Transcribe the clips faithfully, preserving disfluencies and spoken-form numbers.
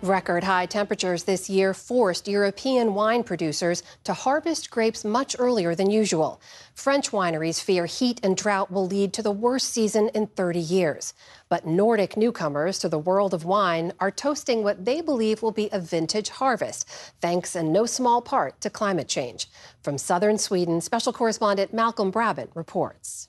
Record high temperatures this year forced European wine producers to harvest grapes much earlier than usual. French wineries fear heat and drought will lead to the worst season in thirty years. But Nordic newcomers to the world of wine are toasting what they believe will be a vintage harvest, thanks in no small part to climate change. From southern Sweden, special correspondent Malcolm Brabant reports.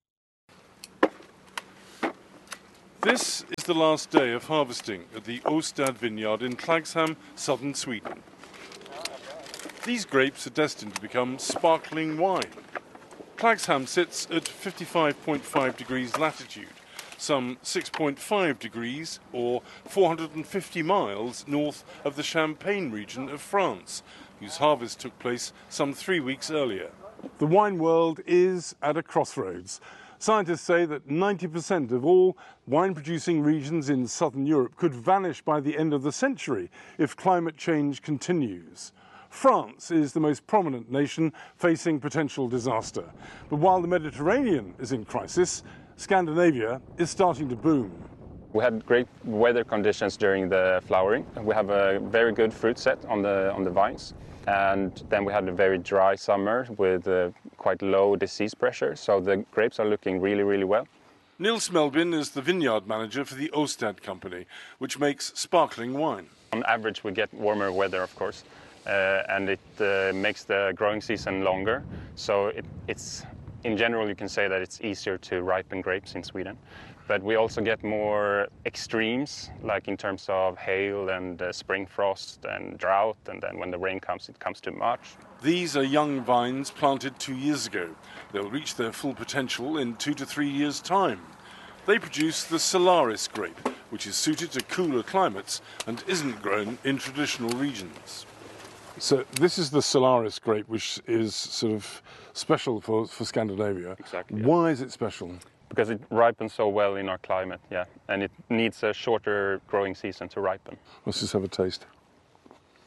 This is the last day of harvesting at the Åstad vineyard in Klagshamn, southern Sweden. These grapes are destined to become sparkling wine. Klagshamn sits at fifty-five point five degrees latitude, some six point five degrees or four hundred fifty miles north of the Champagne region of France, whose harvest took place some three weeks earlier. The wine world is at a crossroads. Scientists say that ninety percent of all wine-producing regions in southern Europe could vanish by the end of the century if climate change continues. France is the most prominent nation facing potential disaster. But while the Mediterranean is in crisis, Scandinavia is starting to boom. We had great weather conditions during the flowering. We have a very good fruit set on the, on the vines. And then we had a very dry summer with uh, quite low disease pressure, so the grapes are looking really, really well. Nils Melbin is the vineyard manager for the Åstad company, which makes sparkling wine. On average, we get warmer weather, of course, uh, and it uh, makes the growing season longer. So it, it's, in general, you can say that it's easier to ripen grapes in Sweden. But we also get more extremes, like in terms of hail and uh, spring frost and drought, and then when the rain comes, it comes too much. These are young vines planted two years ago. They'll reach their full potential in two to three years' time. They produce the Solaris grape, which is suited to cooler climates and isn't grown in traditional regions. So this is the Solaris grape, which is sort of special for, for Scandinavia. Exactly. Why yeah. is it special? Because it ripens so well in our climate, yeah. And it needs a shorter growing season to ripen. Let's just have a taste.